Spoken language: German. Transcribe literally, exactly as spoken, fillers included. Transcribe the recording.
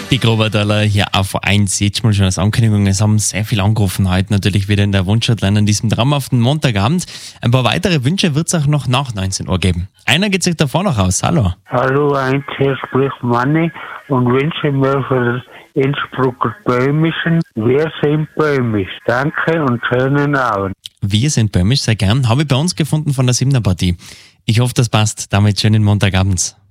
Die Grobertaler hier auf eins. Jetzt mal schon als Ankündigung. Es haben sehr viel angerufen heute natürlich wieder in der Wunschhotline an diesem traumhaften Montagabend. Ein paar weitere Wünsche wird es auch noch nach neunzehn Uhr geben. Einer geht sich davor noch aus. Hallo. Hallo, eins, hier spricht Manni und wünsche mir für das Innsbrucker Böhmischen, wir sind Böhmisch. Danke und schönen Abend. Wir sind Böhmisch, sehr gern. Habe ich bei uns gefunden von der Siebener Partie. Ich hoffe, das passt. Damit schönen Montagabend.